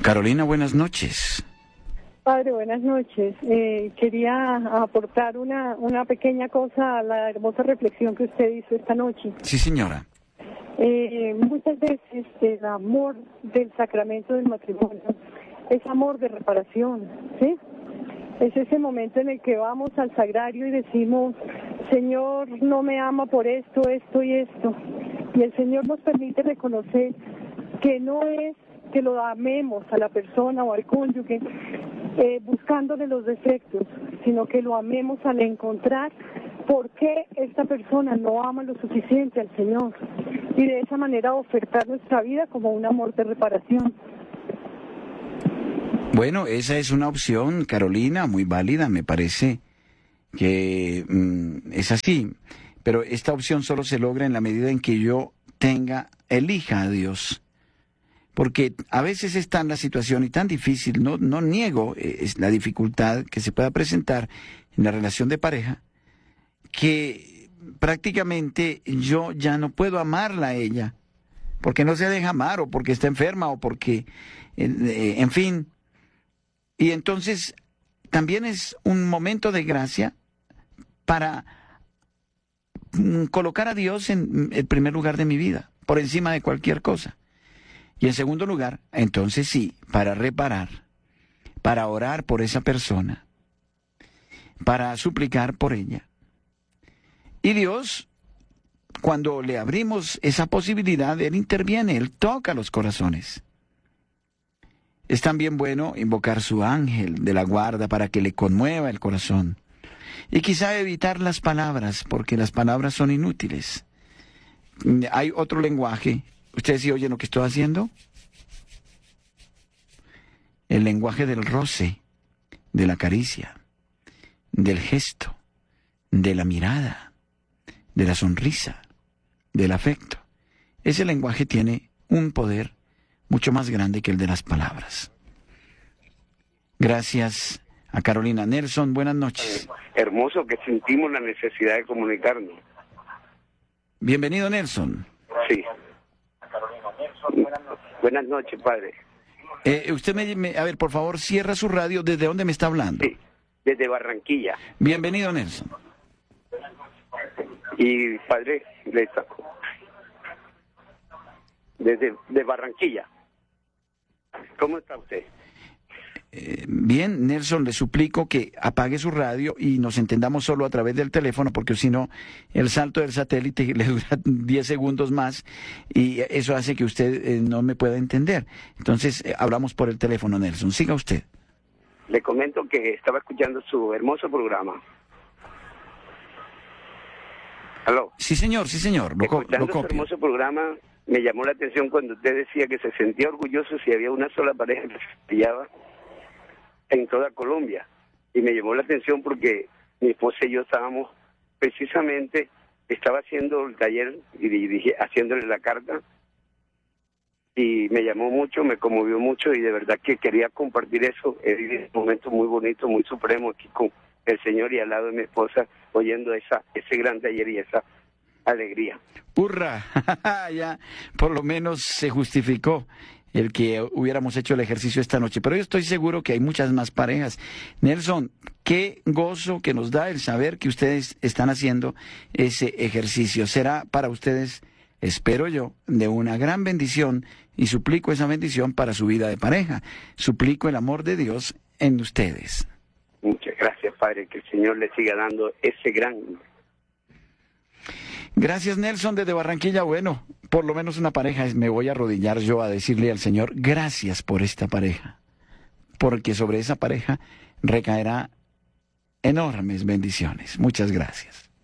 Carolina, buenas noches. Padre, buenas noches. Quería aportar una pequeña cosa a la hermosa reflexión que usted hizo esta noche. Sí, señora. Muchas veces el amor del sacramento del matrimonio es amor de reparación, ¿sí? Es ese momento en el que vamos al sagrario y decimos, Señor, no me ama por esto, esto y esto. Y el Señor nos permite reconocer que no es que lo amemos a la persona o al cónyuge buscándole los defectos, sino que lo amemos al encontrar por qué esta persona no ama lo suficiente al Señor y de esa manera ofertar nuestra vida como un amor de reparación. Bueno, esa es una opción, Carolina, muy válida, me parece que es así, pero esta opción solo se logra en la medida en que yo elija a Dios. Porque a veces está en la situación y tan difícil, no niego es la dificultad que se pueda presentar en la relación de pareja, que prácticamente yo ya no puedo amarla a ella, porque no se deja amar, o porque está enferma, o porque, en fin. Y entonces también es un momento de gracia para colocar a Dios en el primer lugar de mi vida, por encima de cualquier cosa. Y en segundo lugar, entonces sí, para reparar, para orar por esa persona, para suplicar por ella. Y Dios, cuando le abrimos esa posibilidad, Él interviene, Él toca los corazones. Es también bueno invocar su ángel de la guarda para que le conmueva el corazón. Y quizá evitar las palabras, porque las palabras son inútiles. Hay otro lenguaje. ¿Ustedes sí oyen lo que estoy haciendo? El lenguaje del roce, de la caricia, del gesto, de la mirada, de la sonrisa, del afecto. Ese lenguaje tiene un poder mucho más grande que el de las palabras. Gracias a Carolina. Nelson, buenas noches. Hermoso que sentimos la necesidad de comunicarnos. Bienvenido, Nelson. Sí. Buenas noches, padre. Usted a ver, por favor, cierra su radio. ¿Desde dónde me está hablando? Sí, desde Barranquilla. Bienvenido, Nelson. Y padre, de Barranquilla. ¿Cómo está usted? Bien, Nelson, le suplico que apague su radio y nos entendamos solo a través del teléfono, porque si no, el salto del satélite le dura 10 segundos más y eso hace que usted no me pueda entender. Entonces, hablamos por el teléfono, Nelson. Siga usted. Le comento que estaba escuchando su hermoso programa. ¿Aló? Sí, señor, sí, señor. Escuchando su hermoso programa, me llamó la atención cuando usted decía que se sentía orgulloso si había una sola pareja que se pillaba en toda Colombia. Y me llamó la atención porque mi esposa y yo estábamos estaba haciendo el taller y dije, haciéndole la carta, y me llamó mucho, me conmovió mucho, y de verdad que quería compartir eso. He vivido un momento muy bonito, muy supremo aquí con el Señor y al lado de mi esposa, oyendo ese gran taller y esa alegría. ¡Hurra! Ya por lo menos se justificó el que hubiéramos hecho el ejercicio esta noche. Pero yo estoy seguro que hay muchas más parejas. Nelson, qué gozo que nos da el saber que ustedes están haciendo ese ejercicio. Será para ustedes, espero yo, de una gran bendición, y suplico esa bendición para su vida de pareja. Suplico el amor de Dios en ustedes. Muchas gracias, Padre, que el Señor le siga dando ese gran... Gracias, Nelson, desde Barranquilla. Bueno, por lo menos una pareja, me voy a arrodillar yo a decirle al Señor, gracias por esta pareja, porque sobre esa pareja recaerá enormes bendiciones. Muchas gracias.